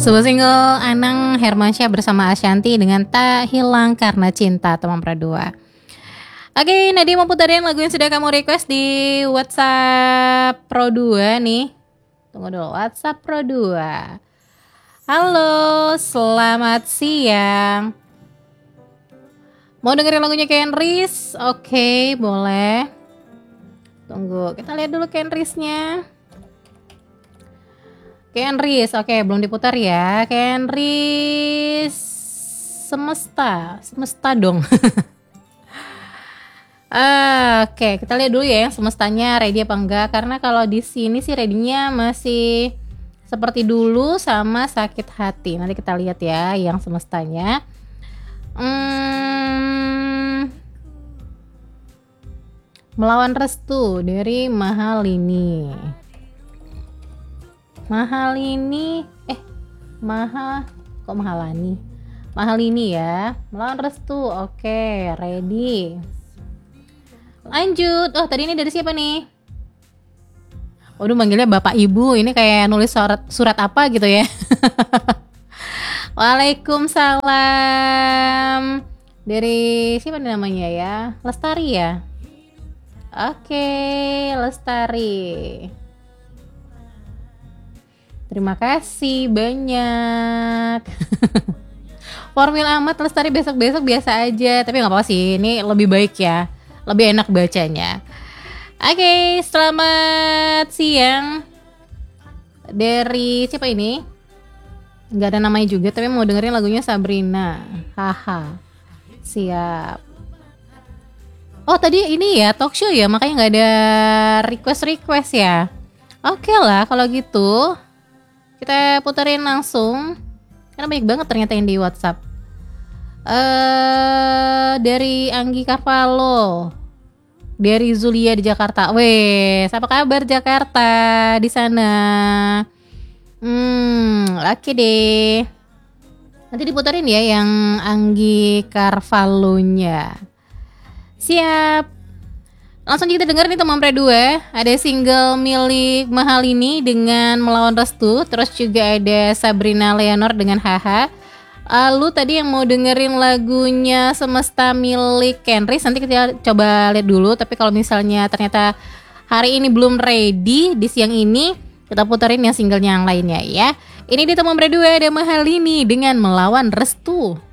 Sebuah single Anang Hermansyah bersama Ashanti dengan Tak Hilang Karena Cinta teman berdua. Oke, Nadia mau putarin lagu yang sudah kamu request di WhatsApp Pro 2 nih. Tunggu dulu, WhatsApp Pro 2. Halo, selamat siang. Mau dengerin lagunya Kenris? Oke, boleh. Tunggu, kita lihat dulu Kenrisnya. Kenris, oke, belum diputar ya. Kenris Semesta dong. Oke, kita lihat dulu ya yang semestanya ready apa enggak. Karena kalau di sini sih ready-nya masih seperti dulu sama Sakit Hati. Nanti kita lihat ya yang semestanya. Melawan Restu dari Mahalini. Mahalini ya. Melawan Restu. Oke, ready. Lanjut. Oh, tadi ini dari siapa nih? Waduh, manggilnya Bapak Ibu. Ini kayak nulis surat apa gitu ya. Waalaikumsalam. Dari siapa namanya ya? Lestari ya? Oke, Lestari. Terima kasih banyak. Formil amat Lestari, besok-besok biasa aja. Tapi gak apa-apa sih, ini lebih baik ya. Lebih enak bacanya. Oke, selamat siang. Dari siapa ini? Gak ada namanya juga, tapi mau dengerin lagunya Sabrina. Haha. Siap. Oh, tadi ini ya talk show ya, makanya gak ada request ya. Oke lah kalau gitu. Kita puterin langsung. Karena banyak banget ternyata yang di WhatsApp. Dari Anggi Carvalho. Dari Zulia di Jakarta. Wes, apa kabar Jakarta di sana? Oke deh. Nanti diputerin ya yang Anggi Carvalho-nya. Siap. Langsung kita dengerin nih teman Pre2. Ada single milik Mahalini dengan Melawan Restu. Terus juga ada Sabrina Leonor dengan Haha. Lalu tadi yang mau dengerin lagunya Semesta milik Kenris, nanti kita coba lihat dulu. Tapi kalau misalnya ternyata hari ini belum ready, di siang ini kita puterin yang singlenya yang lainnya ya. Ini di teman Pre2 ada Mahalini dengan Melawan Restu.